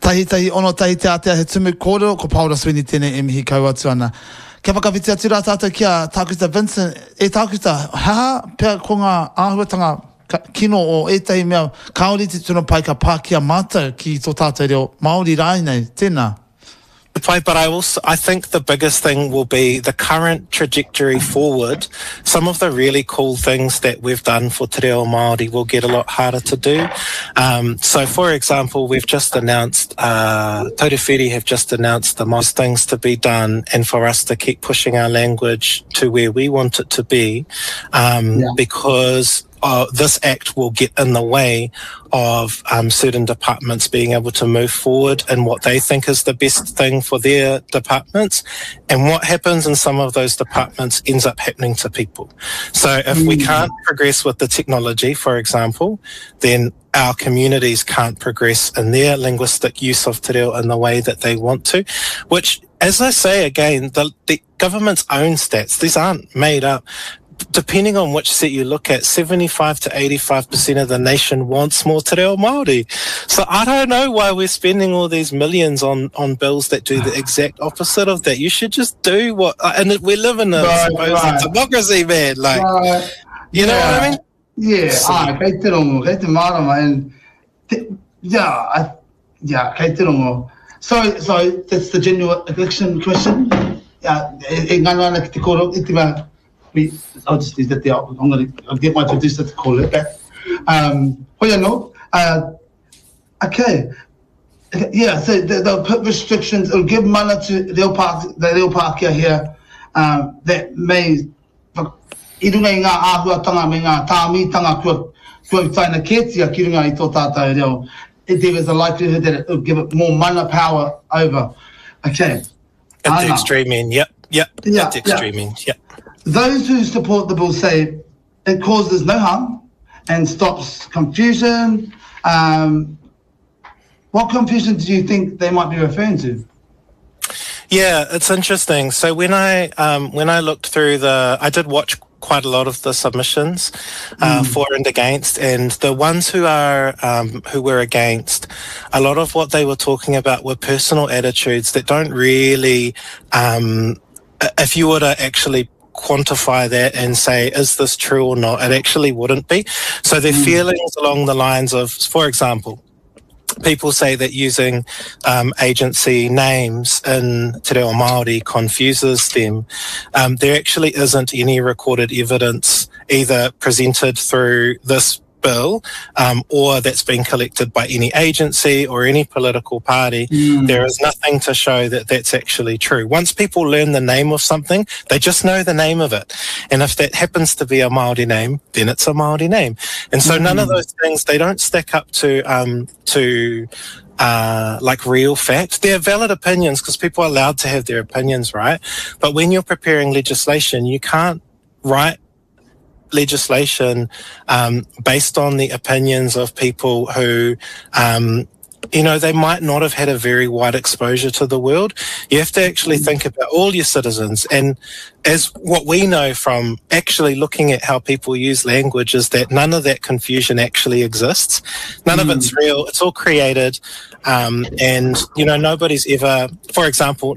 tahi ono tahi te atea he tumu kōrero, ko Paula Sweeney tēnei e mihi kau atu ana. Kia whakawhiti atu rā tātou kia tākuta Vincent, tākuta, haha, pia ko ngā āhuatanga kino o ētahi mea kaori te tuna pai ka Pākehā mātou ki tō tātou reo Māori rai nei, tēnā. But I think the biggest thing will be the current trajectory forward. Some of the really cool things that we've done for Te Reo Māori will get a lot harder to do. So, for example, we've just announced, Taurewhiri have just announced the most things to be done and for us to keep pushing our language to where we want it to be, because this act will get in the way of certain departments being able to move forward in what they think is the best thing for their departments. And what happens in some of those departments ends up happening to people. So if we can't progress with the technology, for example, then our communities can't progress in their linguistic use of te reo in the way that they want to, which, as I say again, the government's own stats, these aren't made up. Depending on which set you look at, 75 to 85% of the nation wants more te reo Māori. So I don't know why we're spending all these millions on bills that do the exact opposite of that. You should just do what... And we live in a democracy, man. Like, you know what I mean? Yeah, kei te rongo, kei te marama. And kei te rongo. So that's the general election question. E ngana ana ki te koro, i te mea... I'll just leave that there. I'll get my producer to call it back. Okay. Yeah, so they'll put restrictions, it'll give mana to the Reo Pākehā here that may, I runga I ngā āhuatanga me ngā tāmitanga kua taina kētia ki runga I tō tātou reo. There is a likelihood that it'll give it more mana power over. Okay. At the extreme end, yep. At the extreme end, yep. Those who support the bill say it causes no harm and stops confusion. What confusion do you think they might be referring to? Yeah, it's interesting. So when I looked through I did watch quite a lot of the submissions for and against, and the ones who were against, a lot of what they were talking about were personal attitudes that don't really, if you were to actually quantify that and say, is this true or not, it actually wouldn't be. So their feelings along the lines of, for example, people say that using agency names in Te Reo Māori confuses them. There actually isn't any recorded evidence either presented through this bill or that's been collected by any agency or any political party. There is nothing to show that that's actually true. Once people learn the name of something, they just know the name of it. And if that happens to be a Māori name, then it's a Māori name. And so none of those things, they don't stack up to like real fact. They're valid opinions because people are allowed to have their opinions, right? But when you're preparing legislation, you can't write legislation based on the opinions of people who they might not have had a very wide exposure to the world. You have to actually think about all your citizens, and as what we know from actually looking at how people use language is that none of that confusion actually exists. None of it's real. It's all created, and nobody's ever, for example,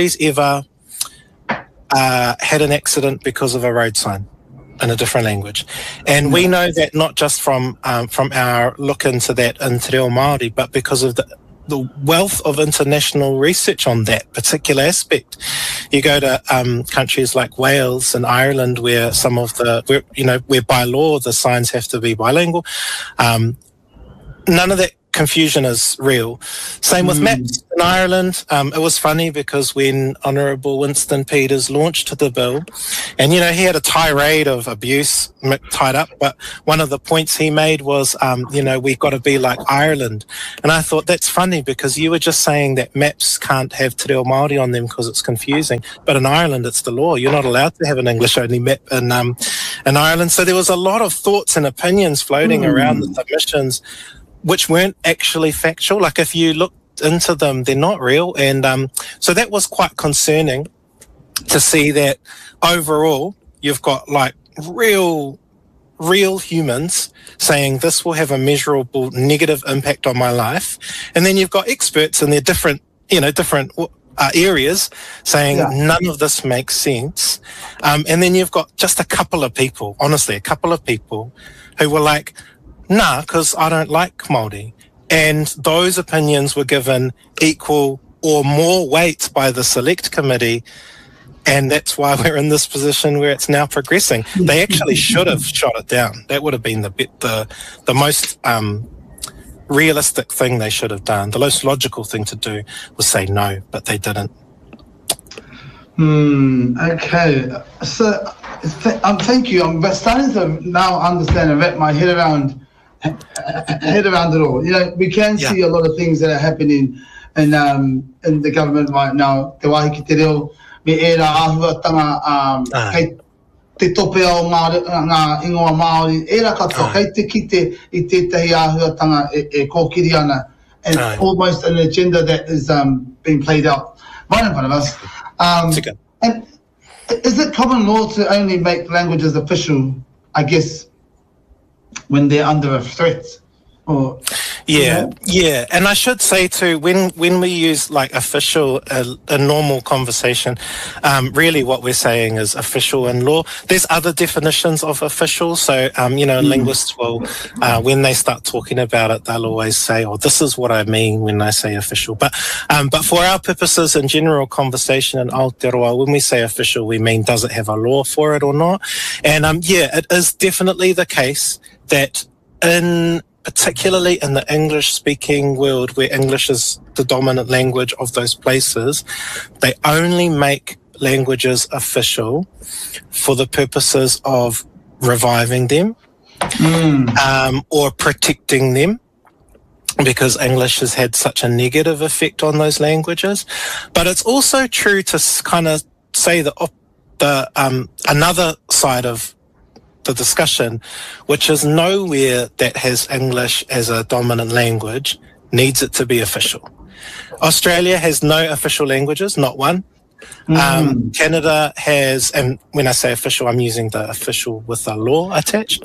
had an accident because of a road sign in a different language. And we know that not just from our look into that in Te Reo Māori, but because of the wealth of international research on that particular aspect. You go to countries like Wales and Ireland where where by law the signs have to be bilingual. None of that confusion is real. Same with maps in Ireland. It was funny because when Honourable Winston Peters launched the bill, and he had a tirade of abuse tied up, but one of the points he made was, we've got to be like Ireland. And I thought that's funny because you were just saying that maps can't have Te Reo Māori on them because it's confusing. But in Ireland, it's the law. You're not allowed to have an English-only map in Ireland. So there was a lot of thoughts and opinions floating around the submissions which weren't actually factual. Like if you look into them, they're not real. And so that was quite concerning to see that overall you've got like real real humans saying this will have a measurable negative impact on my life. And then you've got experts in their different areas saying none of this makes sense. And then you've got just a couple of people who were like, nah, because I don't like Māori. And those opinions were given equal or more weight by the select committee. And that's why we're in this position where it's now progressing. They actually should have shot it down. That would have been the most realistic thing they should have done. The most logical thing to do was say no, but they didn't. Okay. So, thank you. I'm starting to now understand and wrap my head around it all. You know, we can see a lot of things that are happening in the government right now. Te wahi ki te reo, me era āhuatanga, kei te tope o ngā ingoa Māori, era katoa, kei te kite I tētahi āhuatanga e kōkiri ana, and almost an agenda that is being played out right in front of us. And is it common law to only make languages official, I guess, when they're under a threat? Or yeah. And I should say too, when we use like official, a normal conversation, really what we're saying is official in law. There's other definitions of official. So, linguists will, when they start talking about it, they'll always say, oh, this is what I mean when I say official. But for our purposes in general conversation in Aotearoa, when we say official, we mean, does it have a law for it or not? And it is definitely the case that particularly in the English-speaking world, where English is the dominant language of those places, they only make languages official for the purposes of reviving them or protecting them, because English has had such a negative effect on those languages. But it's also true to kind of say another side of the discussion, which is nowhere that has English as a dominant language needs it to be official. Australia has no official languages, not one. Canada has, and when I say official, I'm using the official with a law attached.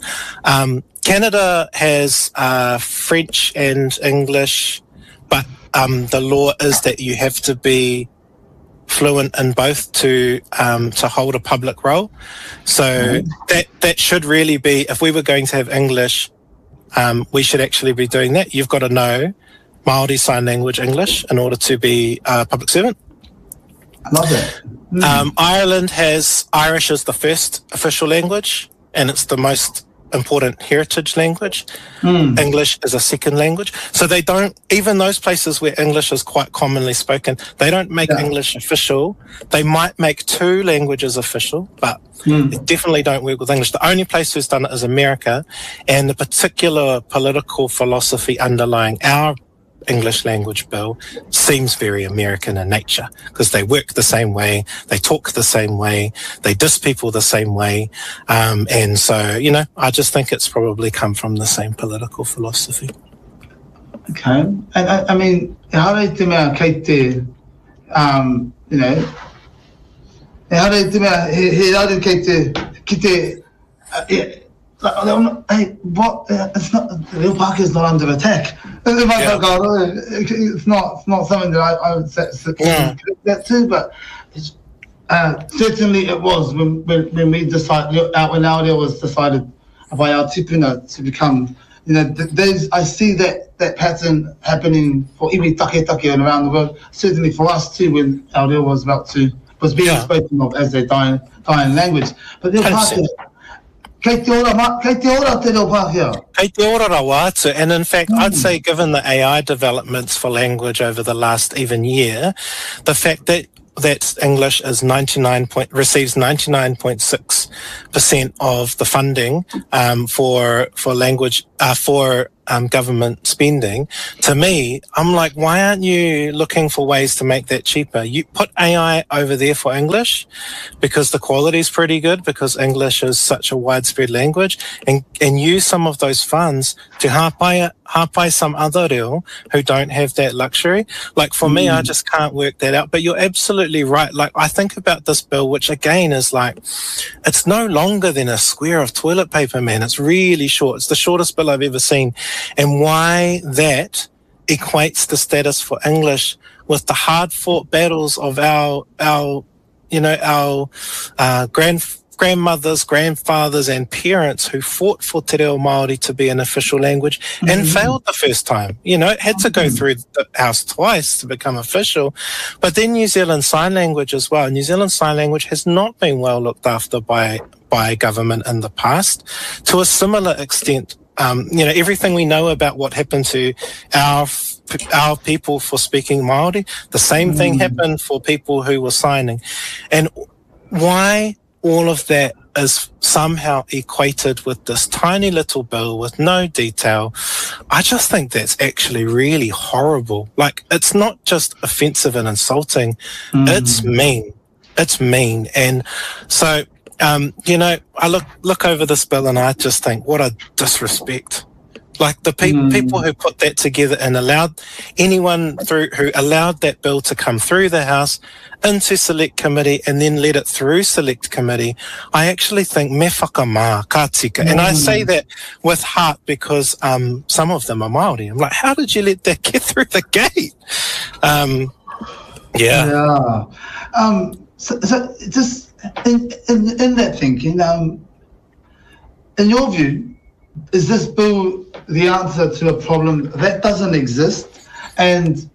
Canada has French and English, but the law is that you have to be fluent in both to hold a public role. So that should really be, if we were going to have English, we should actually be doing that. You've got to know Māori Sign Language English in order to be a public servant. I love it. Ireland has Irish as the first official language, and it's the most important heritage language. English is a second language. So they don't, even those places where English is quite commonly spoken, they don't make English official. They might make two languages official, but they definitely don't work with English. The only place who's done it is America, and the particular political philosophy underlying our English language bill seems very American in nature, because they work the same way, they talk the same way, they diss people the same way, and so, I just think it's probably come from the same political philosophy. Okay, and I mean, how do you mea kei te, how do you mea he rau kei te, ki te, hey, what? It's not. Reo Pākehā is not under attack. It's not something that I would say that too. But it's, certainly it was when we decided, when Aotearoa was decided by our tipuna to become. I see that pattern happening for iwi take and around the world. Certainly for us too, when Aotearoa was being spoken of as a dying language. But Reo Pākehā. Kei te ora te Reo Pākehā. Kei te ora rawa atu. And in fact, I'd say given the AI developments for language over the last even year, the fact that English is receives 99.6% of the funding for language for government spending, to me, I'm like, why aren't you looking for ways to make that cheaper? You put AI over there for English because the quality is pretty good, because English is such a widespread language, and use some of those funds to hapai some other reo who don't have that luxury. Like for me, I just can't work that out. But you're absolutely right. Like I think about this bill, which again is like, it's no longer than a square of toilet paper, man. It's really short. It's the shortest bill I've ever seen. And why that equates the status for English with the hard-fought battles of our grandmothers, grandfathers, and parents who fought for te reo Māori to be an official language and failed the first time. It had to go through the House twice to become official. But then New Zealand Sign Language as well. New Zealand Sign Language has not been well looked after by government in the past to a similar extent. Everything we know about what happened to our people for speaking Māori, the same thing happened for people who were signing. And why all of that is somehow equated with this tiny little bill with no detail, I just think that's actually really horrible. Like, it's not just offensive and insulting, it's mean. It's mean. And so, I look over this bill and I just think, what a disrespect. Like the people who put that together and allowed anyone who allowed that bill to come through the House into Select Committee and then let it through Select Committee, I actually think me whakamā, ka tika. And I say that with heart because some of them are Māori. I'm like, how did you let that get through the gate? So just in that thinking, in your view, is this bill the answer to a problem that doesn't exist? And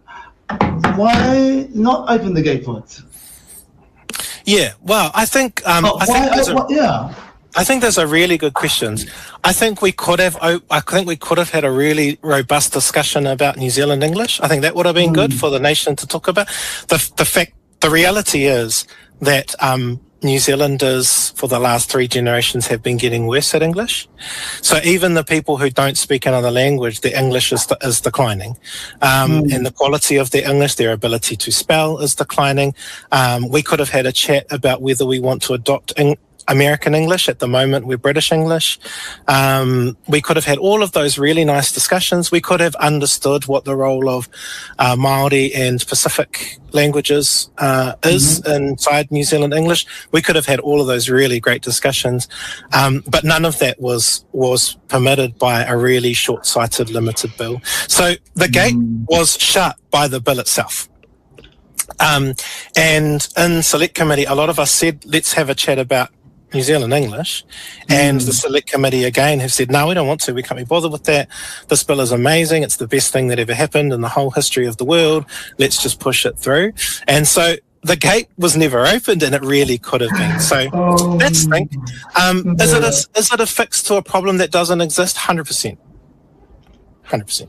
why not open the gate for it? Yeah, well, I think I think those are really good questions. I think we could have had a really robust discussion about New Zealand English. I think that would have been good for the nation to talk about. The reality is that New Zealanders for the last 3 generations have been getting worse at English. So even the people who don't speak another language, their English is declining. And the quality of their English, their ability to spell is declining. We could have had a chat about whether we want to adopt American English. At the moment, we're British English. We could have had all of those really nice discussions. We could have understood what the role of Māori and Pacific languages is inside New Zealand English. We could have had all of those really great discussions. But none of that was permitted by a really short-sighted, limited bill. So the gate was shut by the bill itself. And in Select Committee, a lot of us said, let's have a chat about New Zealand English, and the Select Committee again have said, no, we don't want to, we can't be bothered with that. This bill is amazing, it's the best thing that ever happened in the whole history of the world, let's just push it through. And so the gate was never opened, and it really could have been. So that's the thing. Is it a fix to a problem that doesn't exist? 100%. 100%.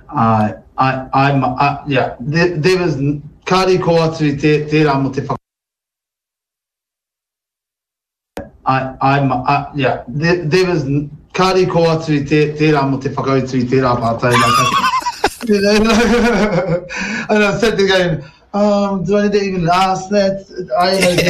There was kāri ko atu I tērā mo te whaka. There was kāri ko atu I tērā mo te whakautu I tērā pātai. And I said to him, do I need to even ask that? I know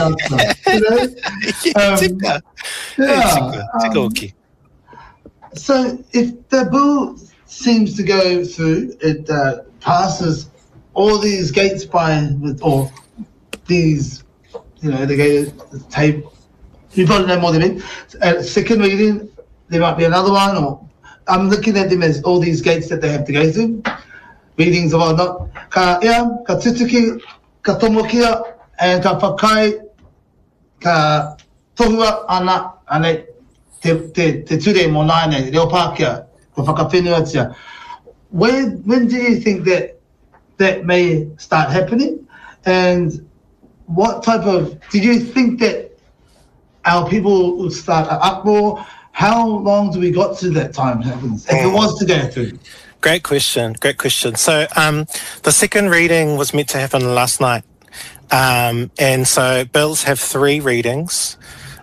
the answer. So if the bill seems to go through, it passes all these gates or these, the gate table. You probably know more than me. Second reading, there might be another one, or I'm looking at them as all these gates that they have to go through. Readings or whatnot. Ka tutuki, ka tomokia, and ka whakai, ka tohua ana, ane te ture mo nāne, reo Pākehā, ka whakawhenuatia. When do you think that may start happening? And what type of, do you think that our people will start an uproar? How long do we got to that time happens, if it was to go through? Great question. So the second reading was meant to happen last night. And so bills have 3 readings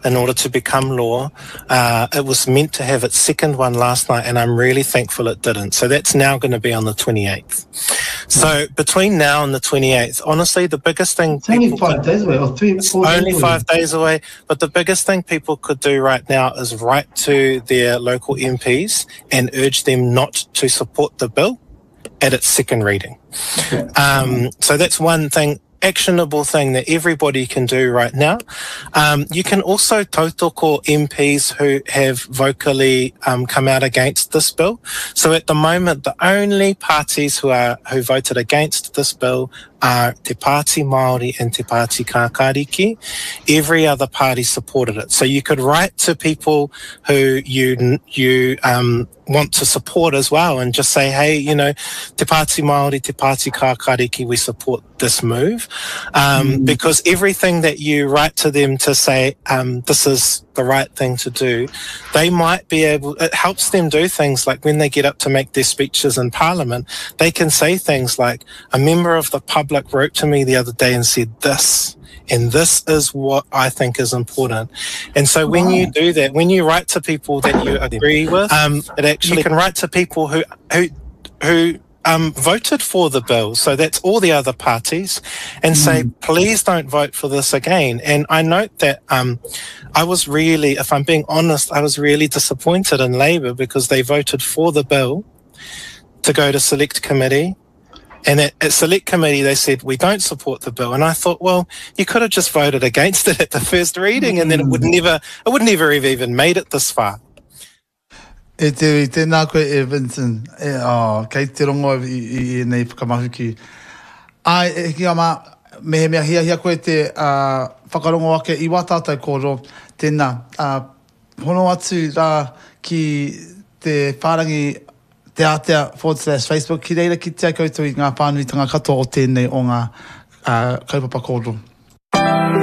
in order to become law. It was meant to have its second one last night, and I'm really thankful it didn't. So that's now going to be on the 28th. So between now and the 28th, honestly, the biggest thing... It's only 5 days away, or 3 It's 4 days only away. 5 days away, but the biggest thing people could do right now is write to their local MPs and urge them not to support the bill at its second reading. So that's one thing, actionable thing that everybody can do right now. You can also tautoko MPs who have vocally come out against this bill. So at the moment, the only parties who voted against this bill are Te Pāti Māori and Te Pāti Kākāriki. Every other party supported it. So you could write to people who you want to support as well and just say, hey, you know, Te Pāti Māori, Te Pāti Kākāriki, we support this move. Because everything that you write to them to say, this is the right thing to do, they might be able, it helps them do things like when they get up to make their speeches in Parliament, they can say things like, a member of the public wrote to me the other day and said this, and this is what I think is important. And so when you do that, when you write to people that you agree with, it actually, you can write to people who voted for the bill, so that's all the other parties, and say, please don't vote for this again. And I note that I was really, if I'm being honest, I was really disappointed in Labour because they voted for the bill to go to Select Committee. And at Select Committee, they said, we don't support the bill. And I thought, well, you could have just voted against it at the first reading, and then it would never have even made it this far. E tēnā koe e Vincent, kei te rongo i nei whakamahuki. Ai, e ki ama, mehe mea hia koe te whakarongo ake i wā tātai kōro, tēnā. Hono atu rā ki te whārangi te Aotea/Facebook, ki reira ki te koutou i ngā pānuitanga katoa o tēnei o ngā kaupapa kōro.